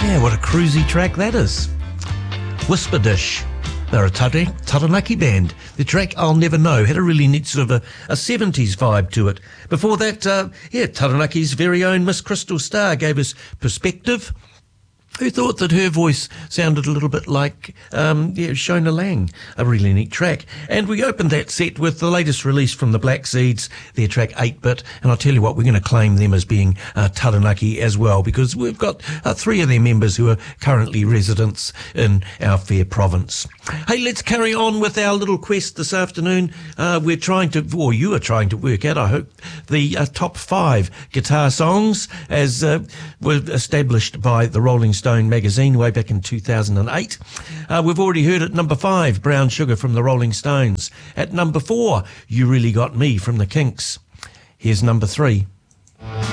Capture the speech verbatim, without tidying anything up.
Yeah, what a cruisy track that is. Whisper Dish. They're a Tar- Taranaki band. The track I'll Never Know had a really neat sort of a, a seventies vibe to it. Before that, uh, yeah, Taranaki's very own Miss Crystal Starr gave us Perspective. Who thought that her voice sounded a little bit like um, yeah, Shona Lang? A really neat track. And we opened that set with the latest release from the Black Seeds, their track eight bit. And I'll tell you what, we're going to claim them as being uh, Taranaki as well, because we've got uh, three of their members who are currently residents in our fair province. Hey, let's carry on with our little quest this afternoon. Uh, we're trying to, or you are trying to work out, I hope, the uh, top five guitar songs as uh, were established by the Rolling Stones Stone magazine way back in two thousand eight. Uh, we've already heard at number five, Brown Sugar from the Rolling Stones. At number four, You Really Got Me from the Kinks. Here's number three.